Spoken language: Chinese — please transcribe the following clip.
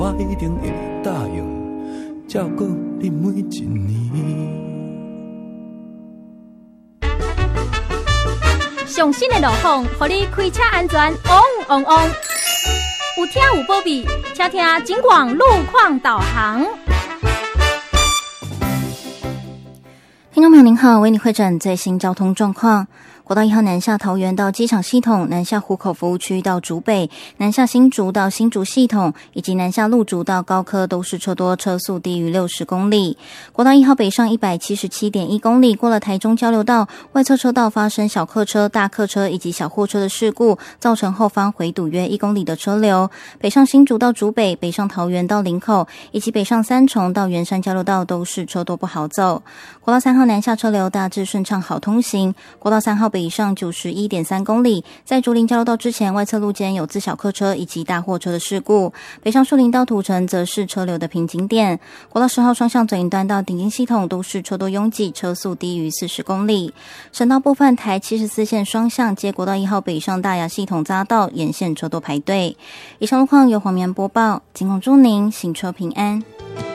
我一定会答应照顾你每一年。 上新的路况，让你开车安全旺旺旺。有听有保庇，请听警广路况导航。 听众朋友您好，为你汇诊最新交通状况。国道1号南下桃园到机场系统，南下湖口服务区到竹北，南下新竹到新竹系统，以及南下鹿竹到高科都是车多，车速低于60公里。国道1号北上 177.1 公里，过了台中交流道，外侧车道发生小客车、大客车以及小货车的事故，造成后方回堵约1公里的车流。北上新竹到竹北，北上桃园到林口，以及北上三重到圆山交流道都是车多不好走。国道3号南下车流大致顺畅好通行。国道3号北上 91.3 公里，在竹林交流道之前，外侧路肩有自小客车以及大货车的事故。北上树林到土城则是车流的瓶颈点。国道10号双向左营端到顶金系统都是车多拥挤，车速低于40公里。省道部分，台74线双向接国道1号北上大雅系统匝道沿线车多排队。以上路况由黄绵播报，警广祝您行车平安。